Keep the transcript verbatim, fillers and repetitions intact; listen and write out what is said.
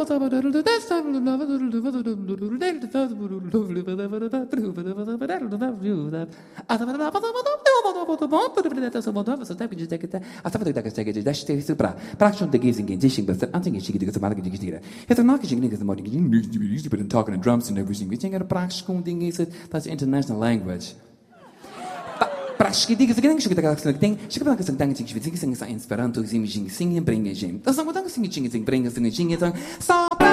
talking and drums and everything. We think that's international language. Praszki diga zagring shuk daga sak ting shuk daga sak tang ting shuk sing sing sa inspiranto zim jing sing bring jing. Da sang dang sing jing sing bring sing jing